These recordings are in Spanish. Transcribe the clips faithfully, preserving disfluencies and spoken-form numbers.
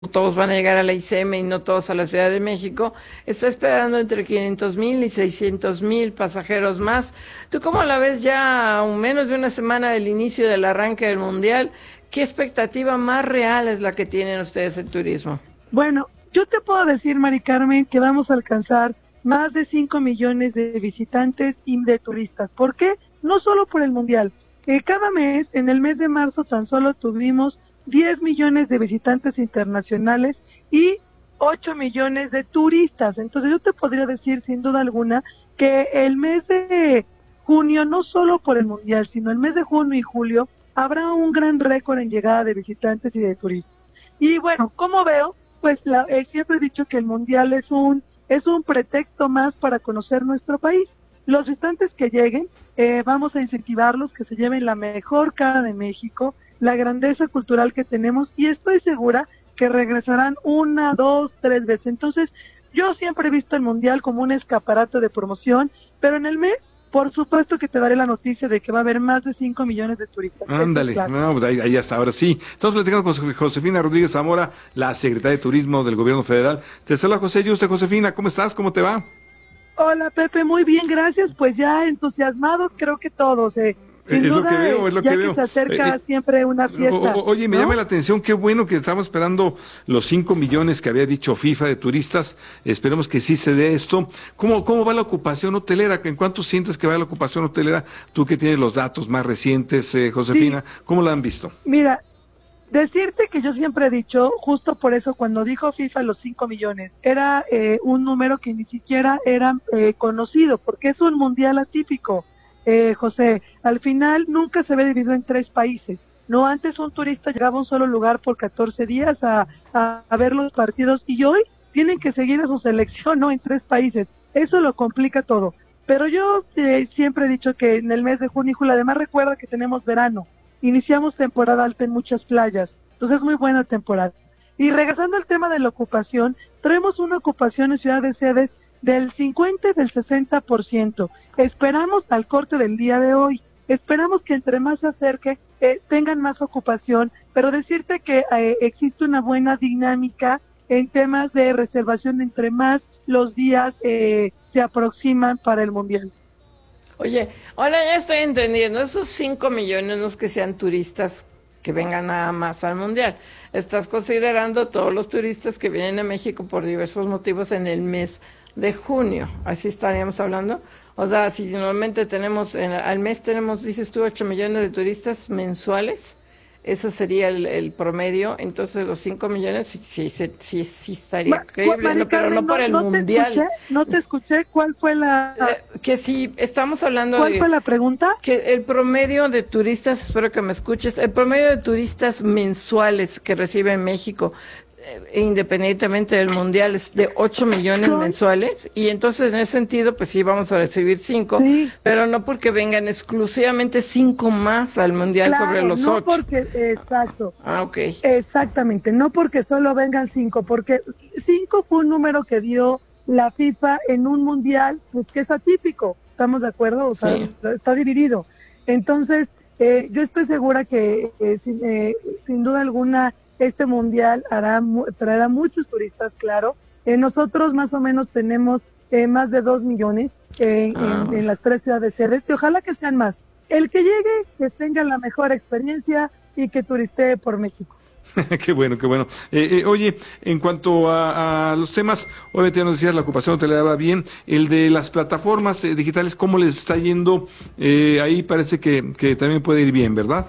todos van a llegar a la I C E M y no todos a la Ciudad de México, está esperando entre quinientos mil y seiscientos mil pasajeros más. ¿Tú cómo la ves ya a menos de una semana del inicio del arranque del Mundial? ¿Qué expectativa más real es la que tienen ustedes en turismo? Bueno, yo te puedo decir, Mari Carmen, que vamos a alcanzar más de cinco millones de visitantes y de turistas. ¿Por qué? No solo por el Mundial. Eh, cada mes, en el mes de marzo tan solo tuvimos diez millones de visitantes internacionales y ocho millones de turistas. Entonces yo te podría decir sin duda alguna que el mes de junio, no solo por el Mundial, sino el mes de junio y julio, habrá un gran récord en llegada de visitantes y de turistas. Y bueno, ¿cómo veo? Pues la, eh, siempre he dicho que el Mundial es un, es un pretexto más para conocer nuestro país. Los visitantes que lleguen, eh, vamos a incentivarlos que se lleven la mejor cara de México, la grandeza cultural que tenemos, y estoy segura que regresarán una, dos, tres veces. Entonces, yo siempre he visto el Mundial como un escaparate de promoción, pero en el mes, por supuesto que te daré la noticia de que va a haber más de cinco millones de turistas. Ándale, claro. No, pues ahí, ahí hasta ahora sí. Estamos platicando con Josefina Rodríguez Zamora, la secretaria de Turismo del Gobierno Federal. Te saluda José Yuste. Josefina, ¿cómo estás? ¿Cómo te va? Hola, Pepe, muy bien, gracias. Pues ya entusiasmados, creo que todos, eh. Sin es duda, lo que veo, es lo ya que que veo. se acerca Eh, siempre una fiesta. O, o, oye, me ¿no? llama la atención, qué bueno que estamos esperando los cinco millones que había dicho FIFA de turistas. Esperemos que sí se dé esto. ¿Cómo, cómo va la ocupación hotelera? ¿En cuánto sientes que va la ocupación hotelera? Tú que tienes los datos más recientes, eh, Josefina, sí. ¿Cómo la han visto? Mira, decirte que yo siempre he dicho, justo por eso cuando dijo FIFA los cinco millones, era eh, un número que ni siquiera era eh, conocido, porque es un mundial atípico. Eh, José, al final nunca se ve dividido en tres países. No, antes un turista llegaba a un solo lugar por catorce días a, a, a ver los partidos y hoy tienen que seguir a su selección, ¿no? En tres países. Eso lo complica todo. Pero yo eh, siempre he dicho que en el mes de junio y julio, además recuerda que tenemos verano, iniciamos temporada alta en muchas playas, entonces es muy buena temporada. Y regresando al tema de la ocupación, traemos una ocupación en Ciudad de Sedes del cincuenta y del sesenta por ciento. Esperamos al corte del día de hoy, esperamos que entre más se acerque, eh, tengan más ocupación, pero decirte que eh, existe una buena dinámica en temas de reservación entre más los días eh, se aproximan para el Mundial. Oye, ahora ya estoy entendiendo, esos cinco millones no es que sean turistas que vengan nada más al Mundial. Estás considerando todos los turistas que vienen a México por diversos motivos en el mes de junio. Así estaríamos hablando. O sea, si normalmente tenemos, en, al mes tenemos, dices tú, ocho millones de turistas mensuales, ese sería el, el promedio. Entonces los cinco millones sí, sí, sí, sí, sí estaría Ma, creíble, ¿no? Pero no, no por el no Mundial. Te escuché, no te escuché, ¿cuál fue la...? Eh, que si estamos hablando ¿Cuál de... fue la pregunta? Que el promedio de turistas, espero que me escuches, el promedio de turistas mensuales que recibe México, eh, independientemente del Mundial, es de ocho millones ¿Son? mensuales, y entonces en ese sentido, pues sí, vamos a recibir cinco, sí. pero no porque vengan exclusivamente cinco más al Mundial claro, sobre los no ocho. Porque, exacto. Ah, ok. Exactamente, no porque solo vengan cinco, porque cinco fue un número que dio la FIFA en un Mundial, pues que es atípico, ¿estamos de acuerdo? O sea, sí. Está dividido. Entonces, eh, yo estoy segura que eh, sin, eh, sin duda alguna este Mundial hará traerá muchos turistas, claro. Eh, nosotros más o menos tenemos eh, más de dos millones eh, ah. en, en las tres ciudades sedes, y ojalá que sean más. El que llegue, que tenga la mejor experiencia y que turistee por México. Qué bueno, qué bueno. Eh, eh, oye, en cuanto a, a los temas, obviamente ya nos decías, la ocupación hotelera va bien. El de las plataformas eh, digitales, ¿cómo les está yendo? Eh, ahí parece que, que también puede ir bien, ¿verdad?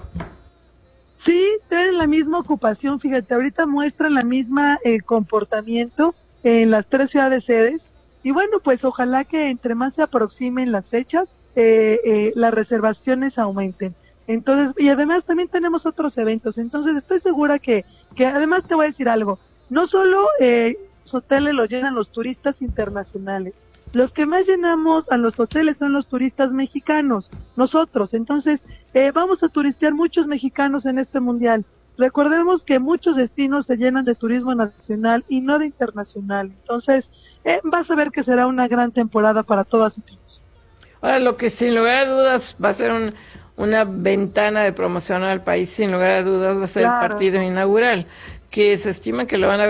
Sí, tienen la misma ocupación, fíjate, ahorita muestran la misma eh, comportamiento en las tres ciudades sedes. Y bueno, pues ojalá que entre más se aproximen las fechas, eh, eh, las reservaciones aumenten. Entonces, y además también tenemos otros eventos, entonces estoy segura que, que además te voy a decir algo, no solo eh, los hoteles los llenan los turistas internacionales, los que más llenamos a los hoteles son los turistas mexicanos, nosotros, entonces eh, vamos a turistear muchos mexicanos en este mundial. Recordemos que muchos destinos se llenan de turismo nacional y no de internacional, entonces eh, vas a ver que será una gran temporada para todas y todos. Ahora, lo que sin lugar a dudas va a ser un... una ventana de promoción al país, sin lugar a dudas, va a ser claro. el partido inaugural, que se estima que lo van a